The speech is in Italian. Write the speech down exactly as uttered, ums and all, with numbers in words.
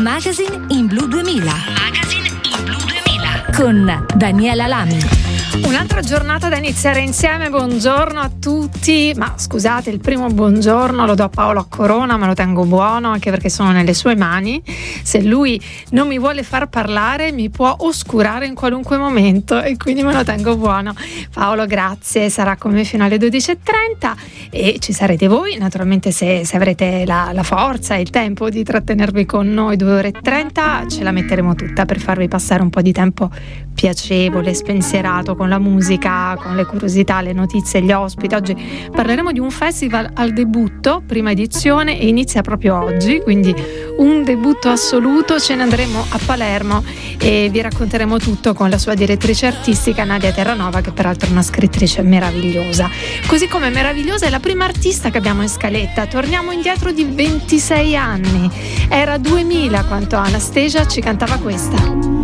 Magazine in Blu duemila. Magazine in Blu duemila con Daniela Lami. Un'altra giornata da iniziare insieme, buongiorno a tutti, ma scusate, il primo buongiorno lo do a Paolo Corona, me lo tengo buono anche perché sono nelle sue mani. Se lui non mi vuole far parlare mi può oscurare in qualunque momento e quindi me lo tengo buono. Paolo, grazie, sarà con me fino alle dodici e trenta e ci sarete voi naturalmente se, se avrete la, la forza e il tempo di trattenervi con noi. Due ore e trenta ce la metteremo tutta per farvi passare un po' di tempo piacevole, spensierato, con la musica, con le curiosità, le notizie, gli ospiti. Oggi parleremo di un festival al debutto, prima edizione, e inizia proprio oggi, quindi un debutto assoluto. Ce ne andremo a Palermo e vi racconteremo tutto con la sua direttrice artistica Nadia Terranova, che peraltro è una scrittrice meravigliosa, così come meravigliosa è la prima artista che abbiamo in scaletta. Torniamo indietro di ventisei anni, era duemila quando Anastasia ci cantava questa.